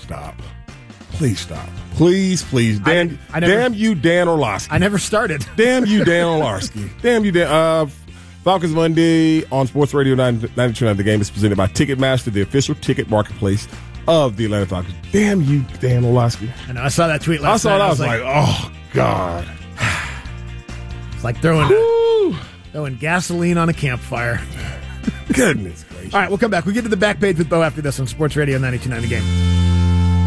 stop. Please stop. Please. Damn you, Dan Orlovsky. I never started. Damn you, Dan Orlovsky. Damn you, Dan. Falcons Monday on Sports Radio 92.9 The Game is presented by Ticketmaster, the official ticket marketplace of the Atlanta Falcons. Damn you, Dan Orlovsky. I know. I saw that tweet last night. I was like, oh, God. It's like throwing gasoline on a campfire. Goodness gracious. All right, we'll come back. We'll get to the back page with Bo after this on Sports Radio 92.9 The Game.